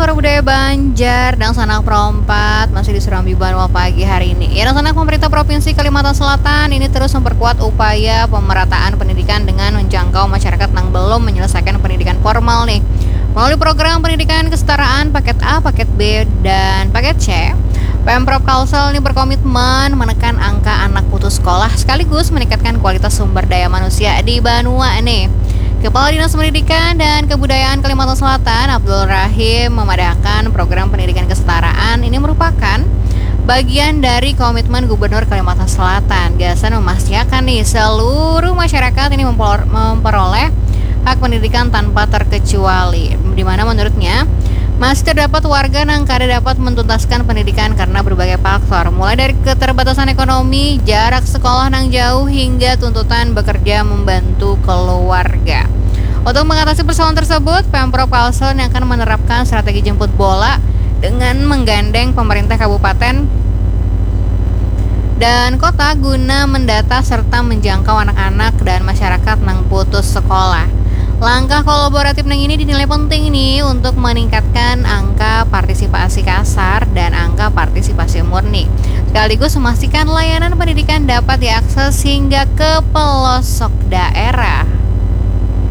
Suara Budaya Banjar dan Sanak Perompat masih di Serambi Banua pagi hari ini. Ya, dan Sanak pemerintah Provinsi Kalimantan Selatan ini terus memperkuat upaya pemerataan pendidikan dengan menjangkau masyarakat yang belum menyelesaikan pendidikan formal nih. Melalui program pendidikan kesetaraan paket A, paket B, dan paket C, Pemprov Kalsel ini berkomitmen menekan angka anak putus sekolah sekaligus meningkatkan kualitas sumber daya manusia di Banua nih. Kepala Dinas Pendidikan dan Kebudayaan Kalimantan Selatan, Abdul Rahim, memadahkan program pendidikan kesetaraan ini merupakan bagian dari komitmen Gubernur Kalimantan Selatan. Gasan memastikan nih seluruh masyarakat ini memperoleh hak pendidikan tanpa terkecuali. Di mana menurutnya masih terdapat warga yang kada dapat mentuntaskan pendidikan karena berbagai faktor, mulai dari keterbatasan ekonomi, jarak sekolah yang jauh, hingga tuntutan bekerja membantu keluarga. Untuk mengatasi persoalan tersebut, Pemprov Kalsel akan menerapkan strategi jemput bola dengan menggandeng pemerintah kabupaten dan kota guna mendata serta menjangkau anak-anak dan masyarakat yang putus sekolah. Langkah kolaboratif ini dinilai penting nih untuk meningkatkan angka partisipasi kasar dan angka partisipasi murni, sekaligus memastikan layanan pendidikan dapat diakses hingga ke pelosok daerah.